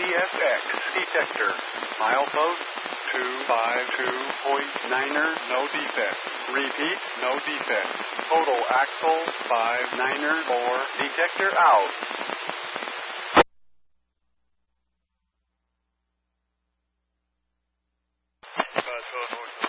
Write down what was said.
CSX detector. Milepost 252.9er, no defect. Repeat, no defect. Total axle 59er 4, detector out. North